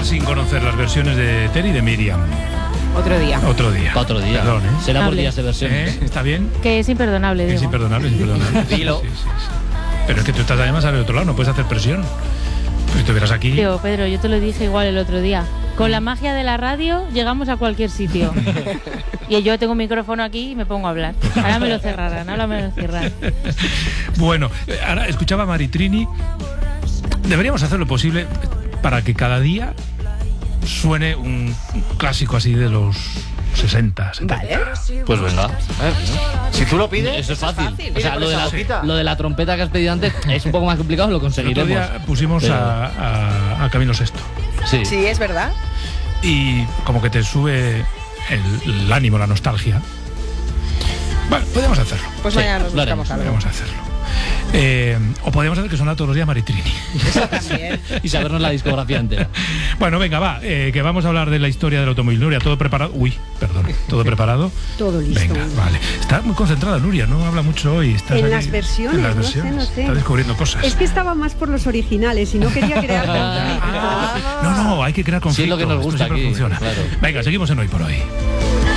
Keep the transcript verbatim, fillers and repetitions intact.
quedar sin conocer las versiones de Ter y de Miriam. Otro día. Otro día. Otro día. Perdón, ¿eh? Será por Hable. días de versiones. ¿Eh? ¿Está bien? Que es imperdonable, Que digo. es imperdonable, es imperdonable. Dilo. Sí, sí, sí. Pero es que tú estás además al otro lado, no puedes hacer presión. Pues si estuvieras aquí... Tío, Pedro, yo te lo dije igual el otro día. Con la magia de la radio llegamos a cualquier sitio. Y yo tengo un micrófono aquí y me pongo a hablar. Ahora me lo cerrarán, ahora me lo cierran. Bueno, ahora escuchaba a Maritrini. Deberíamos hacer lo posible para que cada día suene un clásico así de los sesenta, setenta. Vale. Pues venga. Si tú lo pides, Eso es fácil. fácil. O sea, lo de, la, Sí. lo de la trompeta que has pedido antes es un poco más complicado, lo El otro conseguiremos. día pusimos Pero- a, a- a Camilo Sesto. Sí. Sí, es verdad. Y como que te sube el, el ánimo, la nostalgia. Bueno, podemos hacerlo. Pues Sí, mañana nos lo buscamos haremos, algo. Podemos hacerlo. Eh, o podemos hacer que suena todos los días Maritrini. Eso también. Y sabernos la discografía entera. Bueno, venga, va, eh, que vamos a hablar de la historia del automóvil. Nuria, ¿todo preparado? Uy, perdón, ¿todo preparado? Todo listo. Venga, vale. Está muy concentrada Nuria, no habla mucho hoy. Estás En ahí- las versiones, en las no sé, versiones. no sé. Está descubriendo cosas. Es que estaba más por los originales y no quería crear conflicto. Ah, no, no, hay que crear Sí, es conflicto. lo que nos Esto gusta siempre aquí, funciona. claro. Venga, seguimos en Hoy por Hoy.